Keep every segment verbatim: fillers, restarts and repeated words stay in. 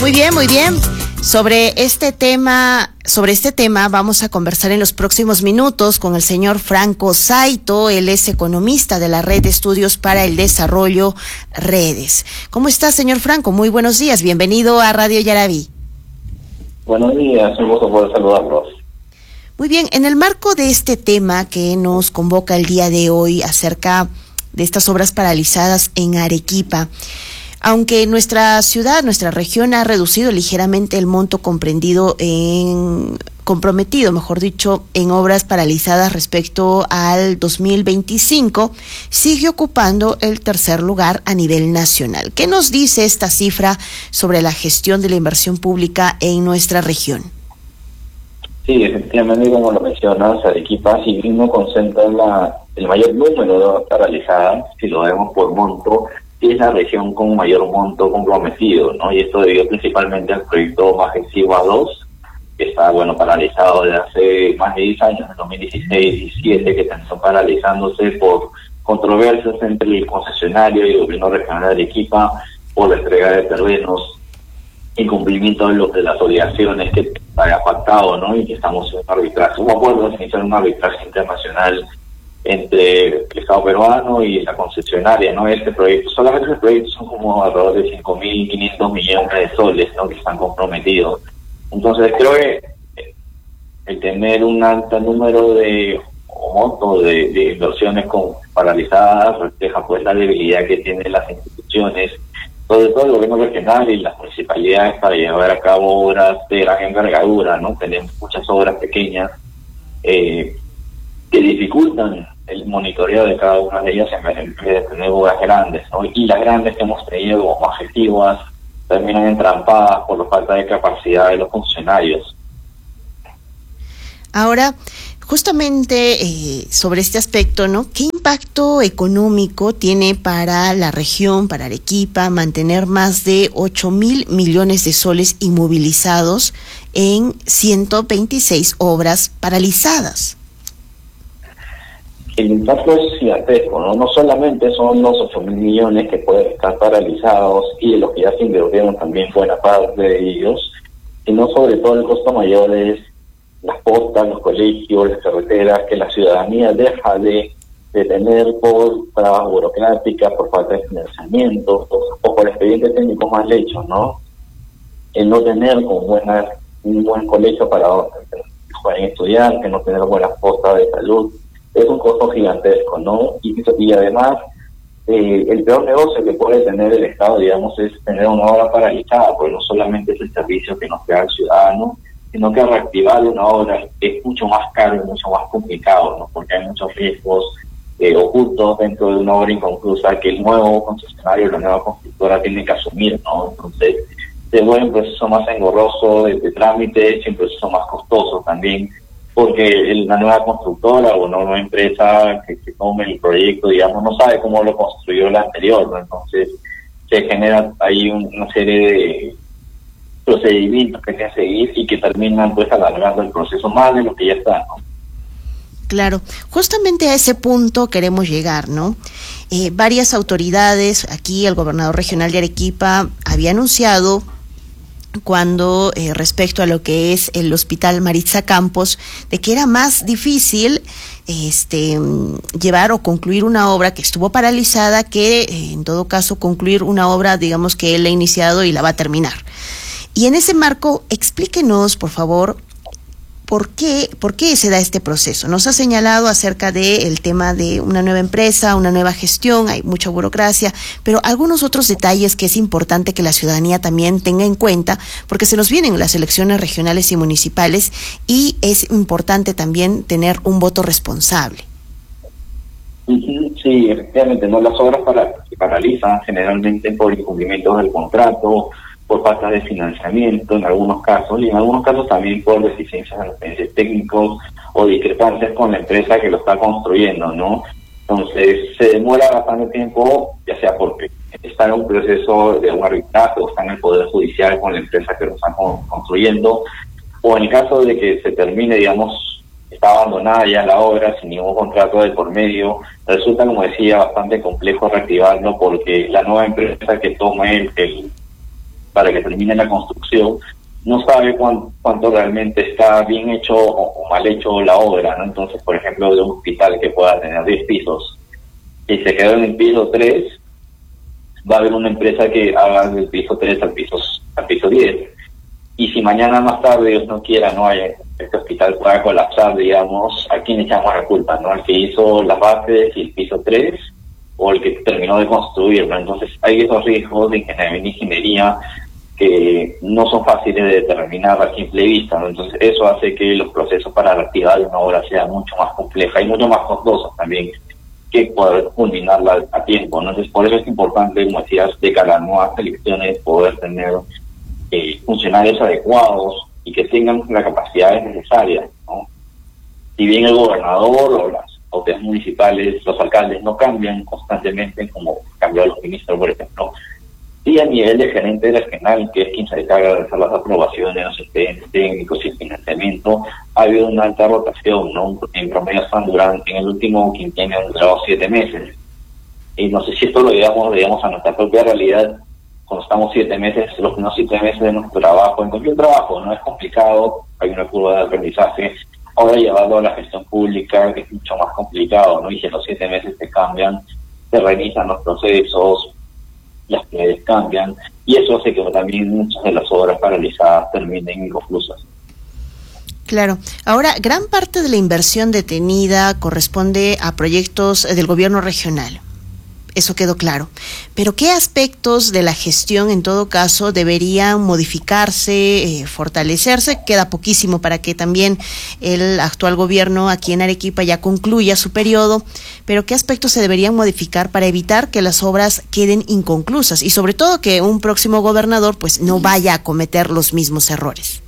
Muy bien, muy bien. Sobre este tema, sobre este tema vamos a conversar en los próximos minutos con el señor Franco Saito. Él es economista de la Red de Estudios para el Desarrollo Redes. ¿Cómo está, señor Franco? Muy buenos días. Bienvenido a Radio Yaraví. Buenos días, un gusto poder saludarlos. Muy bien, en el marco de este tema que nos convoca el día de hoy acerca de estas obras paralizadas en Arequipa, aunque nuestra ciudad, nuestra región ha reducido ligeramente el monto comprendido en, comprometido, mejor dicho, en obras paralizadas respecto al dos mil veinticinco, sigue ocupando el tercer lugar a nivel nacional. ¿Qué nos dice esta cifra sobre la gestión de la inversión pública en nuestra región? Sí, efectivamente, como lo mencionas, Arequipa, si bien no concentra la, el mayor número de obras paralizadas, si lo vemos por monto, es la región con mayor monto comprometido, ¿no? Y esto debido principalmente al proyecto Majestigua dos, que está, bueno, paralizado desde hace más de diez años, en dos mil dieciséis y diecisiete, que están paralizándose por controversias entre el concesionario y el gobierno regional de Arequipa por la entrega de terrenos, incumplimiento de, lo, de las obligaciones que haya pactado, ¿no? Y que estamos en un arbitraje, un acuerdo de iniciar un arbitraje internacional entre el Estado peruano y la concesionaria, ¿no? Este proyecto, solamente este proyecto son como alrededor de cinco mil quinientos millones de soles, ¿no?, que están comprometidos. Entonces creo que el tener un alto número de o monto de, de inversiones con paralizadas refleja pues la debilidad que tienen las instituciones, sobre todo el gobierno regional y las municipalidades, para llevar a cabo obras de gran envergadura, ¿no? Tenemos muchas obras pequeñas eh, que dificultan el monitoreo de cada una de ellas en vez de tener obras grandes, ¿no? Y las grandes que hemos tenido como objetivas terminan entrampadas por la falta de capacidad de los funcionarios. Ahora, justamente eh, sobre este aspecto, ¿no? ¿Qué impacto económico tiene para la región, para Arequipa, mantener más de ocho mil millones de soles inmovilizados en ciento veintiséis obras paralizadas? El impacto es gigantesco, ¿no? No solamente son los ocho mil millones que pueden estar paralizados y de los que ya se invirtieron también buena parte de ellos, sino sobre todo el costo mayor es las postas, los colegios, las carreteras, que la ciudadanía deja de, de tener por trabas burocráticas, por falta de financiamiento o por expedientes técnicos mal hechos, ¿no? El no tener con buena, un buen colegio para que puedan estudiar, que no tener buenas postas de salud, es un costo gigantesco, ¿no? Y, y además, eh, el peor negocio que puede tener el Estado, digamos, es tener una obra paralizada, porque no solamente es el servicio que nos queda al ciudadano, sino que reactivar una obra es mucho más caro y mucho más complicado, ¿no? Porque hay muchos riesgos eh, ocultos dentro de una obra inconclusa que el nuevo concesionario, la nueva constructora tiene que asumir, ¿no? Entonces, se vuelve un proceso más engorroso de, de trámite, es un proceso más costoso también, porque la nueva constructora o una nueva empresa que, que tome el proyecto, digamos, no sabe cómo lo construyó la anterior, ¿no? Entonces se genera ahí un, una serie de procedimientos que hay que seguir y que terminan pues alargando el proceso más de lo que ya está, ¿no? Claro, justamente a ese punto queremos llegar, ¿no? Eh, varias autoridades, aquí el gobernador regional de Arequipa había anunciado cuando eh, respecto a lo que es el Hospital Maritza Campos, de que era más difícil este llevar o concluir una obra que estuvo paralizada que eh, en todo caso concluir una obra, digamos, que él ha iniciado y la va a terminar. Y en ese marco, explíquenos, por favor, ¿por qué, por qué se da este proceso? Nos ha señalado acerca del tema de una nueva empresa, una nueva gestión, hay mucha burocracia, pero algunos otros detalles que es importante que la ciudadanía también tenga en cuenta, porque se nos vienen las elecciones regionales y municipales y es importante también tener un voto responsable. Sí, efectivamente, no, las obras para, se paralizan generalmente por incumplimientos del contrato, por falta de financiamiento en algunos casos, y en algunos casos también por deficiencias en los expedientes técnicos o discrepancias con la empresa que lo está construyendo, ¿no? Entonces se demora bastante tiempo, ya sea porque está en un proceso de un arbitraje o está en el Poder Judicial con la empresa que lo está construyendo, o en el caso de que se termine, digamos, está abandonada ya la obra sin ningún contrato de por medio, resulta, como decía, bastante complejo reactivarlo porque la nueva empresa que toma el, el para que termine la construcción, no sabe cuánto, cuánto realmente está bien hecho o, o mal hecho la obra, ¿no? Entonces, por ejemplo, de un hospital que pueda tener diez pisos y se quedó en el piso tres, va a haber una empresa que haga del piso tres al piso, al piso diez. Y si mañana más tarde, Dios no quiera, no hay, este hospital pueda colapsar, digamos, ¿a quién echamos la culpa? ¿No? ¿Al que hizo las bases y el piso tres o el que terminó de construir? ¿No? Entonces hay esos riesgos de ingeniería que no son fáciles de determinar a simple vista, ¿no? Entonces eso hace que los procesos para reactivar una obra sean mucho más complejas y mucho más costosos también que poder culminarla a tiempo, ¿no? Entonces por eso es importante, como decías, de cara a nuevas elecciones, poder tener eh, funcionarios adecuados y que tengan las capacidades necesarias, ¿no? Si bien el gobernador o las autoridades municipales, los alcaldes no cambian constantemente, como cambió los ministros, por ejemplo, y a nivel de gerente regional, que es quien se encarga de hacer las aprobaciones, los expedientes técnicos y el financiamiento, ha habido una alta rotación, ¿no? En promedio están durante, en el último quinquenio han durado siete meses. Y no sé si esto lo digamos, digamos a nuestra propia realidad, cuando estamos siete meses, los primeros siete meses de nuestro trabajo, en cualquier trabajo, no es complicado, hay una curva de aprendizaje. Ahora llevarlo a la gestión pública, que es mucho más complicado, ¿no? Y si en los siete meses se cambian, se revisan los procesos, las redes cambian, y eso hace que también muchas de las obras paralizadas terminen inconclusas. Claro. Ahora, gran parte de la inversión detenida corresponde a proyectos del gobierno regional. Eso quedó claro. Pero ¿qué aspectos de la gestión, en todo caso, deberían modificarse, eh, fortalecerse? Queda poquísimo para que también el actual gobierno aquí en Arequipa ya concluya su periodo, pero ¿qué aspectos se deberían modificar para evitar que las obras queden inconclusas? Y sobre todo que un próximo gobernador pues no vaya a cometer los mismos errores.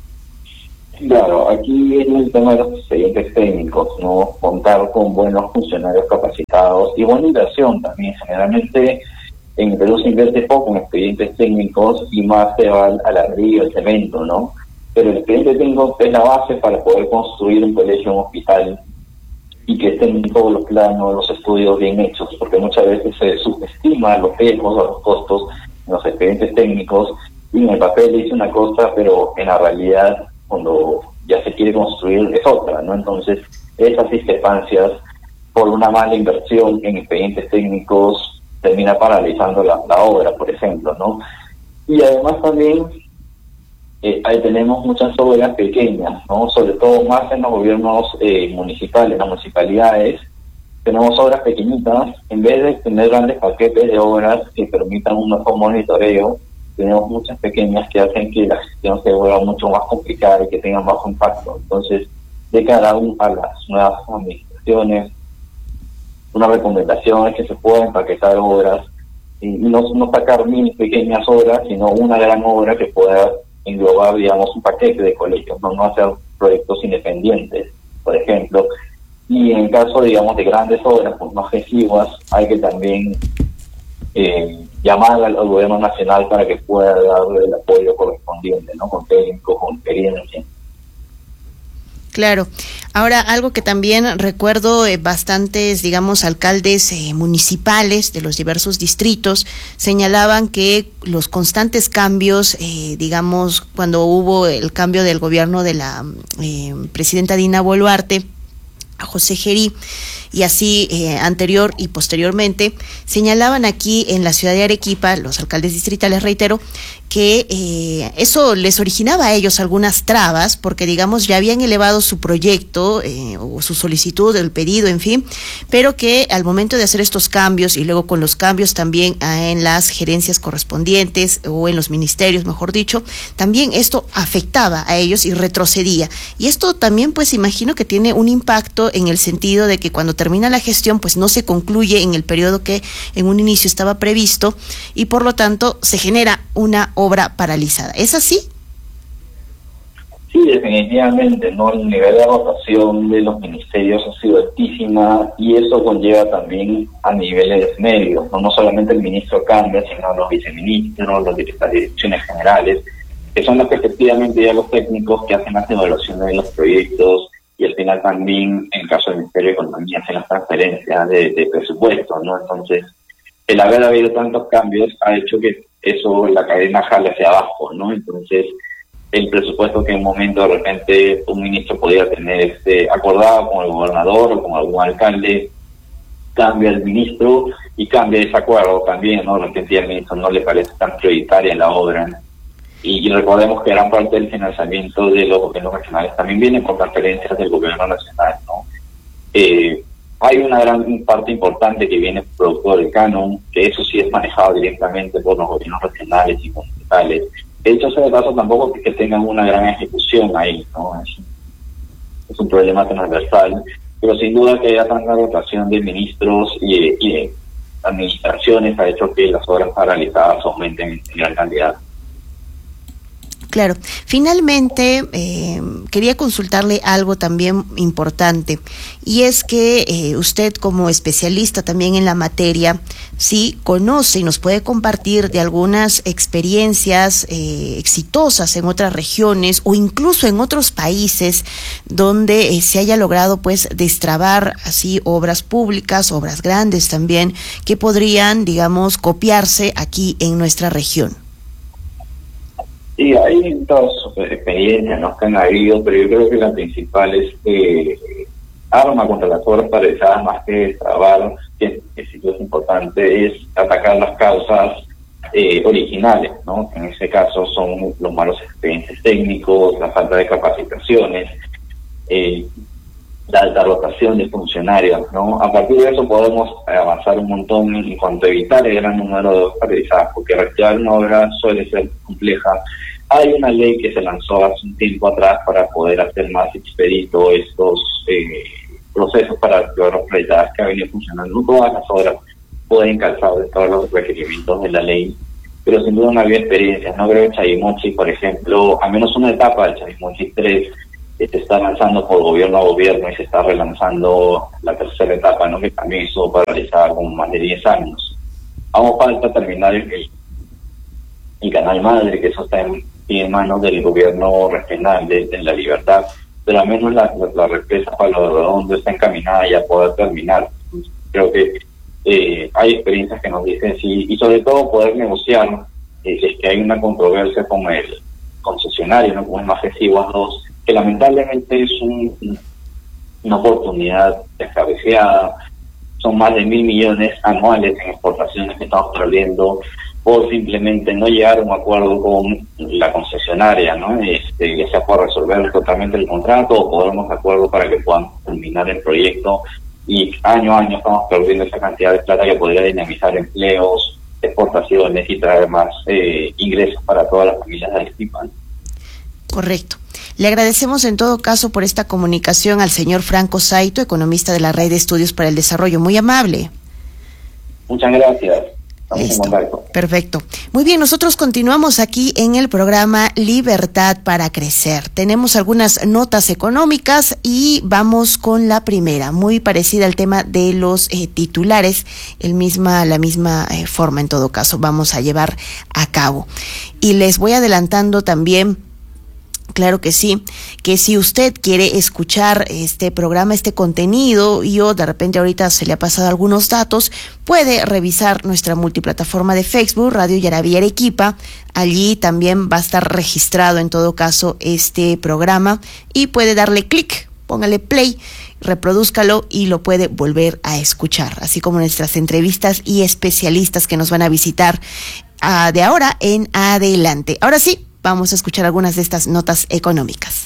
Claro, aquí es el tema de los expedientes técnicos, ¿no? Contar con buenos funcionarios capacitados y buena inversión también. Generalmente en Perú se invierte poco en expedientes técnicos y más se va al, al ladrillo, al cemento, ¿no? Pero el expediente técnico es la base para poder construir un colegio, un hospital, y que estén todos los planos, los estudios bien hechos, porque muchas veces se subestima los riesgos o los costos en los expedientes técnicos, y en el papel dice una cosa, pero en la realidad, cuando ya se quiere construir, es otra, ¿no? Entonces, esas discrepancias por una mala inversión en expedientes técnicos termina paralizando la, la obra, por ejemplo, ¿no? Y además también eh, ahí tenemos muchas obras pequeñas, ¿no? Sobre todo más en los gobiernos eh, municipales, en las municipalidades, tenemos obras pequeñitas, en vez de tener grandes paquetes de obras que permitan un mejor monitoreo, tenemos muchas pequeñas que hacen que la gestión se vuelva mucho más complicada y que tenga bajo impacto. Entonces, de cara a las nuevas administraciones, una recomendación es que se puedan empaquetar obras y no, no sacar mil pequeñas obras, sino una gran obra que pueda englobar, digamos, un paquete de colegios, no, no hacer proyectos independientes, por ejemplo. Y en caso, digamos, de grandes obras, pues más exiguas, hay que también eh, llamar al, al gobierno nacional para que pueda darle el apoyo correspondiente, ¿no? Con técnicos, con experiencia. Claro. Ahora, algo que también recuerdo, eh, bastantes, digamos, alcaldes eh, municipales de los diversos distritos señalaban que los constantes cambios, eh, digamos, cuando hubo el cambio del gobierno de la eh, presidenta Dina Boluarte a José Gerí, y así eh, anterior y posteriormente, señalaban aquí en la ciudad de Arequipa, los alcaldes distritales, reitero, que eh, eso les originaba a ellos algunas trabas, porque digamos ya habían elevado su proyecto eh, o su solicitud, el pedido, en fin, pero que al momento de hacer estos cambios y luego con los cambios también en las gerencias correspondientes o en los ministerios, mejor dicho, también esto afectaba a ellos y retrocedía. Y esto también, pues imagino que tiene un impacto en el sentido de que cuando termina la gestión, pues no se concluye en el periodo que en un inicio estaba previsto y por lo tanto se genera una obra paralizada. ¿Es así? Sí, definitivamente, ¿no? El nivel de rotación de los ministerios ha sido altísima y eso conlleva también a niveles medios, ¿no? No solamente el ministro cambia, sino los viceministros, las direcciones generales, que son los que efectivamente ya los técnicos que hacen las evaluaciones de los proyectos y al final también, en caso del Ministerio de Economía, hacen las transferencias de, de presupuesto, ¿no? Entonces, el haber habido tantos cambios ha hecho que eso, la cadena jale hacia abajo, ¿no? Entonces, el presupuesto que en un momento de repente un ministro podía tener este acordado con el gobernador o con algún alcalde, cambia el ministro y cambia ese acuerdo también, ¿no? De repente al ministro no le parece tan prioritaria la obra. Y, y recordemos que gran parte del financiamiento de los gobiernos regionales también viene por transferencias del gobierno nacional, ¿no? Eh, hay una gran parte importante que viene producto del canon, que eso sí es manejado directamente por los gobiernos regionales y municipales. De hecho, ese caso tampoco es que tengan una gran ejecución ahí, ¿no? Es, es un problema transversal, pero sin duda que haya tanta rotación de ministros y, y de administraciones ha hecho que las obras paralizadas aumenten en gran cantidad. Claro. Finalmente, eh, quería consultarle algo también importante, y es que eh, usted como especialista también en la materia, sí conoce y nos puede compartir de algunas experiencias eh, exitosas en otras regiones o incluso en otros países donde eh, se haya logrado pues destrabar así obras públicas, obras grandes también, que podrían, digamos, copiarse aquí en nuestra región. Sí, hay dos experiencias, ¿no?, que han habido, pero yo creo que la principal es que arma contra las obras paralizadas, más que destrabar, que, que sí es importante, es atacar las causas eh, originales, ¿no? En ese caso son los malos expedientes técnicos, la falta de capacitaciones, eh, la alta rotación de funcionarios, ¿no? A partir de eso podemos avanzar un montón en cuanto a evitar el gran número de obras paralizadas, porque reactivar una obra suele ser compleja. Hay una ley que se lanzó hace un tiempo atrás para poder hacer más expedito estos eh, procesos para reactivar obras paralizadas, que ha venido funcionando. No todas las obras pueden calzar de todos los requerimientos de la ley, pero sin duda no había experiencias, ¿no? Creo que Chavimochi, por ejemplo, al menos una etapa de Chavimochi tres, se está lanzando por gobierno a gobierno y se está relanzando la tercera etapa, ¿no?, que también estuvo paralizada con más de diez años. Aún falta terminar el, el canal madre, que eso está en, en manos del gobierno regional de, de La Libertad, pero al menos la, la, la represa Palo Redondo está encaminada ya a poder terminar. Creo que eh, hay experiencias que nos dicen sí, y sobre todo poder negociar, eh, es que hay una controversia con el concesionario, ¿no?, con el Majesiguas dos, que lamentablemente es un, una oportunidad descabeceada. Son más de mil millones anuales en exportaciones que estamos perdiendo por simplemente no llegar a un acuerdo con la concesionaria, ¿no? Este, ya sea por resolver totalmente el contrato o ponernos de acuerdo para que puedan terminar el proyecto, y año a año estamos perdiendo esa cantidad de plata que podría dinamizar empleos, exportaciones y traer más eh, ingresos para todas las familias de Arequipa. Correcto. Le agradecemos en todo caso por esta comunicación al señor Franco Saito, economista de la Red de Estudios para el Desarrollo. Muy amable. Muchas gracias. Estamos Listo. en contacto. Perfecto. Muy bien, nosotros continuamos aquí en el programa Libertad para Crecer. Tenemos algunas notas económicas y vamos con la primera, muy parecida al tema de los eh, titulares, el misma, la misma eh, forma en todo caso vamos a llevar a cabo. Y les voy adelantando también, claro que sí, que si usted quiere escuchar este programa, este contenido, y o de repente ahorita se le ha pasado algunos datos, puede revisar nuestra multiplataforma de Facebook, Radio Yaraví Arequipa. Allí también va a estar registrado en todo caso este programa y puede darle clic, póngale play, reprodúzcalo y lo puede volver a escuchar, así como nuestras entrevistas y especialistas que nos van a visitar uh, de ahora en adelante. Ahora sí, vamos a escuchar algunas de estas notas económicas.